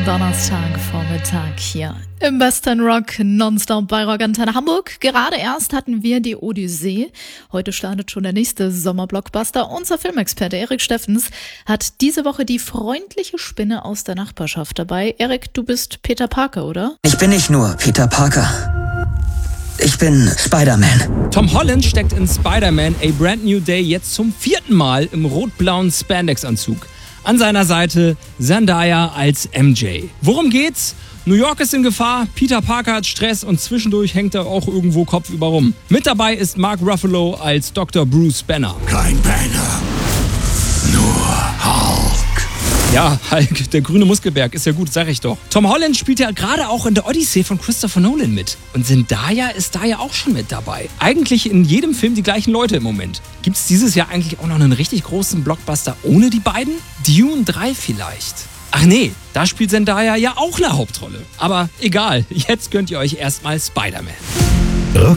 Donnerstagvormittag hier im Western Rock Nonstop bei Rock Antenne Hamburg. Gerade erst hatten wir die Odyssee. Heute startet schon der nächste Sommerblockbuster. Unser Filmexperte Erik Steffens hat diese Woche die freundliche Spinne aus der Nachbarschaft dabei. Erik, du bist Peter Parker, oder? Ich bin nicht nur Peter Parker. Ich bin Spider-Man. Tom Holland steckt in Spider-Man A Brand New Day jetzt zum 4. Mal im rot-blauen Spandex-Anzug. An seiner Seite Zendaya als MJ. Worum geht's? New York ist in Gefahr, Peter Parker hat Stress und zwischendurch hängt er auch irgendwo kopfüber rum. Mit dabei ist Mark Ruffalo als Dr. Bruce Banner. Kein Banner, nur Hulk. Ja, Hulk, der grüne Muskelberg, ist ja gut, sag ich doch. Tom Holland spielt ja gerade auch in der Odyssee von Christopher Nolan mit. Und Zendaya ist da ja auch schon mit dabei. Eigentlich in jedem Film die gleichen Leute im Moment. Gibt's dieses Jahr eigentlich auch noch einen richtig großen Blockbuster ohne die beiden? Dune 3 vielleicht. Ach nee, da spielt Zendaya ja auch eine Hauptrolle. Aber egal, jetzt gönnt ihr euch erstmal Spider-Man.